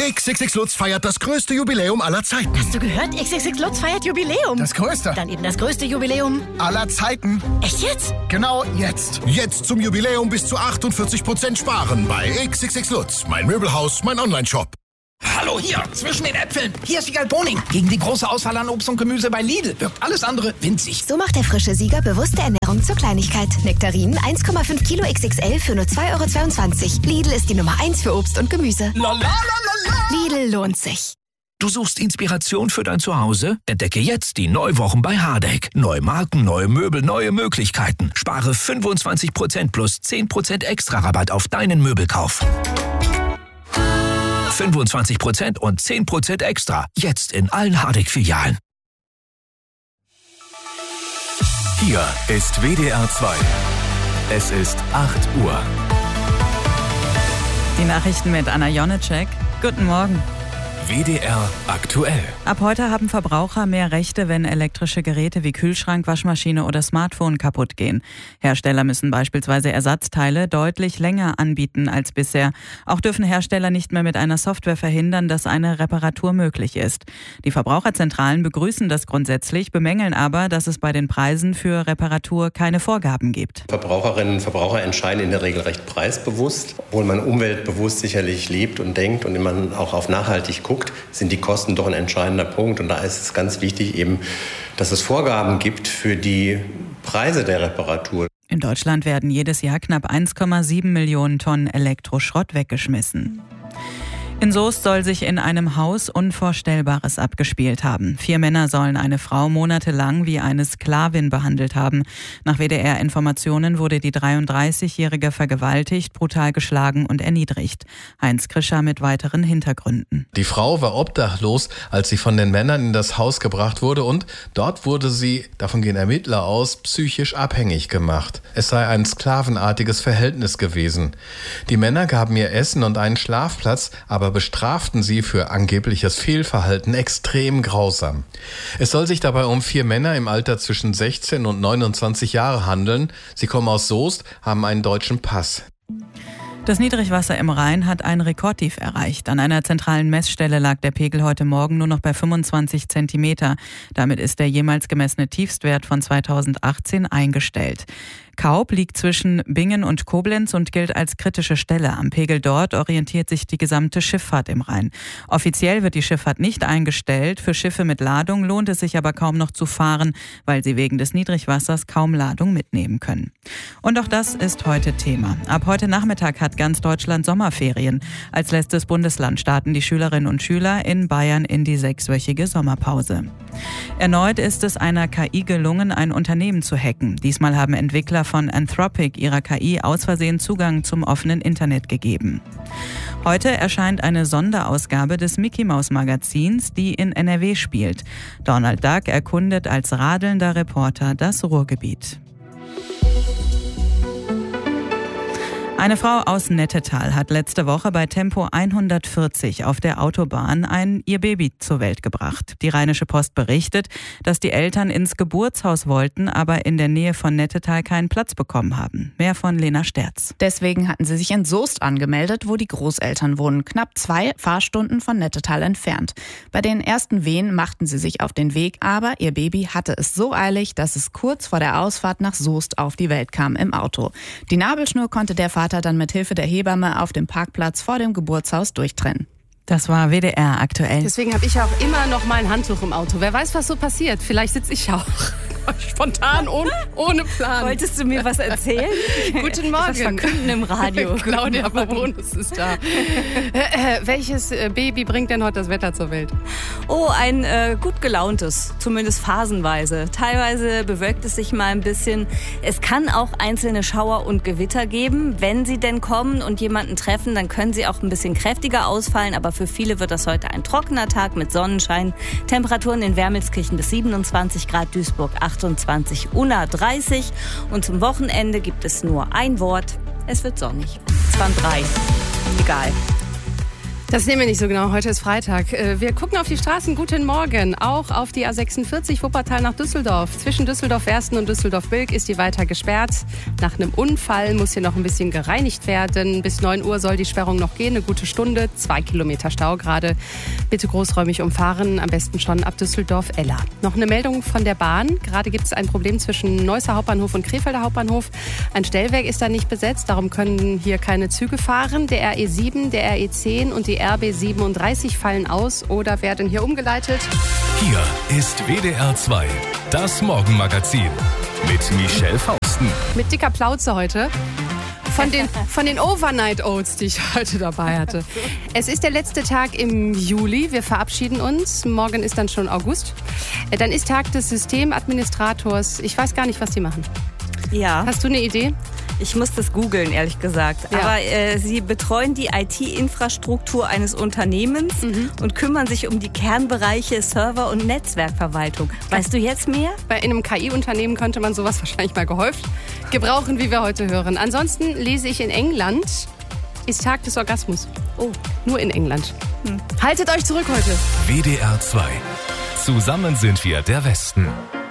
XXX Lutz feiert das größte Jubiläum aller Zeiten. Hast du gehört? XXX Lutz feiert Jubiläum. Das größte. Dann eben das größte Jubiläum aller Zeiten. Echt jetzt? Genau jetzt. Jetzt zum Jubiläum bis zu 48% sparen bei XXX Lutz. Mein Möbelhaus, mein Onlineshop. Hallo, hier, zwischen den Äpfeln. Hier ist Wiegald Boning. Gegen die große Auswahl an Obst und Gemüse bei Lidl wirkt alles andere winzig. So macht der frische Sieger bewusste Ernährung zur Kleinigkeit. Nektarinen 1,5 Kilo XXL für nur 2,22 €. Lidl ist die Nummer 1 für Obst und Gemüse. Lidl lohnt sich. Du suchst Inspiration für dein Zuhause? Entdecke jetzt die Neuwochen bei Hardegg. Neue Marken, neue Möbel, neue Möglichkeiten. Spare 25% plus 10% extra Rabatt auf deinen Möbelkauf. 25% und 10% extra. Jetzt in allen Hardegg-Filialen. Hier ist WDR 2. Es ist 8 Uhr. Die Nachrichten mit Anna Jonecek. Guten Morgen. WDR aktuell. Ab heute haben Verbraucher mehr Rechte, wenn elektrische Geräte wie Kühlschrank, Waschmaschine oder Smartphone kaputt gehen. Hersteller müssen beispielsweise Ersatzteile deutlich länger anbieten als bisher. Auch dürfen Hersteller nicht mehr mit einer Software verhindern, dass eine Reparatur möglich ist. Die Verbraucherzentralen begrüßen das grundsätzlich, bemängeln aber, dass es bei den Preisen für Reparatur keine Vorgaben gibt. Verbraucherinnen und Verbraucher entscheiden in der Regel recht preisbewusst, obwohl man umweltbewusst sicherlich lebt und denkt und man auch auf nachhaltig guckt, sind die Kosten doch ein entscheidender Punkt. Und da ist es ganz wichtig eben, dass es Vorgaben gibt für die Preise der Reparatur. In Deutschland werden jedes Jahr knapp 1,7 Millionen Tonnen Elektroschrott weggeschmissen. In Soest soll sich in einem Haus Unvorstellbares abgespielt haben. 4 Männer sollen eine Frau monatelang wie eine Sklavin behandelt haben. Nach WDR-Informationen wurde die 33-Jährige vergewaltigt, brutal geschlagen und erniedrigt. Heinz Krischer mit weiteren Hintergründen. Die Frau war obdachlos, als sie von den Männern in das Haus gebracht wurde und dort wurde sie, davon gehen Ermittler aus, psychisch abhängig gemacht. Es sei ein sklavenartiges Verhältnis gewesen. Die Männer gaben ihr Essen und einen Schlafplatz, aber bestraften sie für angebliches Fehlverhalten extrem grausam. Es soll sich dabei um 4 Männer im Alter zwischen 16 und 29 Jahre handeln. Sie kommen aus Soest, haben einen deutschen Pass. Das Niedrigwasser im Rhein hat ein Rekordtief erreicht. An einer zentralen Messstelle lag der Pegel heute Morgen nur noch bei 25 Zentimeter. Damit ist der jemals gemessene Tiefstwert von 2018 eingestellt. Kaub liegt zwischen Bingen und Koblenz und gilt als kritische Stelle. Am Pegel dort orientiert sich die gesamte Schifffahrt im Rhein. Offiziell wird die Schifffahrt nicht eingestellt. Für Schiffe mit Ladung lohnt es sich aber kaum noch zu fahren, weil sie wegen des Niedrigwassers kaum Ladung mitnehmen können. Und auch das ist heute Thema. Ab heute Nachmittag hat ganz Deutschland Sommerferien. Als letztes Bundesland starten die Schülerinnen und Schüler in Bayern in die 6-wöchige Sommerpause. Erneut ist es einer KI gelungen, ein Unternehmen zu hacken. Diesmal haben Entwickler von Anthropic ihrer KI aus Versehen Zugang zum offenen Internet gegeben. Heute erscheint eine Sonderausgabe des Mickey-Maus-Magazins, die in NRW spielt. Donald Duck erkundet als radelnder Reporter das Ruhrgebiet. Eine Frau aus Nettetal hat letzte Woche bei Tempo 140 auf der Autobahn ihr Baby zur Welt gebracht. Die Rheinische Post berichtet, dass die Eltern ins Geburtshaus wollten, aber in der Nähe von Nettetal keinen Platz bekommen haben. Mehr von Lena Sterz. Deswegen hatten sie sich in Soest angemeldet, wo die Großeltern wohnen, knapp 2 Fahrstunden von Nettetal entfernt. Bei den ersten Wehen machten sie sich auf den Weg, aber ihr Baby hatte es so eilig, dass es kurz vor der Ausfahrt nach Soest auf die Welt kam im Auto. Die Nabelschnur konnte der Vater dann mit Hilfe der Hebamme auf dem Parkplatz vor dem Geburtshaus durchtrennen. Das war WDR aktuell. Deswegen habe ich auch immer noch mein Handtuch im Auto. Wer weiß, was so passiert. Vielleicht sitze ich auch. Spontan, ohne Plan. Wolltest du mir was erzählen? Guten Morgen. Was verkünden im Radio. Claudia Baronus ist da. Welches Baby bringt denn heute das Wetter zur Welt? Oh, ein gut gelauntes, zumindest phasenweise. Teilweise bewölkt es sich mal ein bisschen. Es kann auch einzelne Schauer und Gewitter geben. Wenn sie denn kommen und jemanden treffen, dann können sie auch ein bisschen kräftiger ausfallen. Aber für viele wird das heute ein trockener Tag mit Sonnenschein. Temperaturen in Wermelskirchen bis 27 Grad, Duisburg 28, Unna 30. Und zum Wochenende gibt es nur ein Wort. Es wird sonnig. Es waren 3. Egal. Das nehmen wir nicht so genau. Heute ist Freitag. Wir gucken auf die Straßen. Guten Morgen. Auch auf die A46 Wuppertal nach Düsseldorf. Zwischen Düsseldorf-Wersten und Düsseldorf-Bilk ist die weiter gesperrt. Nach einem Unfall muss hier noch ein bisschen gereinigt werden. Bis 9 Uhr soll die Sperrung noch gehen. Eine gute Stunde. 2 Kilometer Stau gerade. Bitte großräumig umfahren. Am besten schon ab Düsseldorf-Ella. Noch eine Meldung von der Bahn. Gerade gibt es ein Problem zwischen Neusser Hauptbahnhof und Krefelder Hauptbahnhof. Ein Stellwerk ist da nicht besetzt. Darum können hier keine Züge fahren. Der RE7, der RE10 und die RB37 fallen aus oder werden hier umgeleitet. Hier ist WDR 2, das Morgenmagazin mit Michelle Fausten. Mit dicker Plauze heute. Von den Overnight Oats, die ich heute dabei hatte. Es ist der letzte Tag im Juli. Wir verabschieden uns. Morgen ist dann schon August. Dann ist Tag des Systemadministrators. Ich weiß gar nicht, was die machen. Ja. Hast du eine Idee? Ich muss das googeln, ehrlich gesagt. Ja. Aber sie betreuen die IT-Infrastruktur eines Unternehmens und kümmern sich um die Kernbereiche Server- und Netzwerkverwaltung. Weißt du jetzt mehr? Bei einem KI-Unternehmen könnte man sowas wahrscheinlich mal gehäuft gebrauchen, wie wir heute hören. Ansonsten lese ich, in England ist Tag des Orgasmus. Oh, nur in England. Haltet euch zurück heute. WDR 2. Zusammen sind wir der Westen.